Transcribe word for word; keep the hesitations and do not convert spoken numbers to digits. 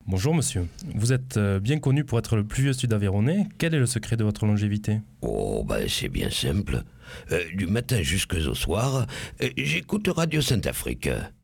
Bonjour monsieur, vous êtes euh, bien connu pour être le plus vieux sud-aveyronais. Quel est le secret de votre longévité? Oh, ben c'est bien simple. Euh, du matin jusqu'au soir, euh, j'écoute Radio Saint-Afrique.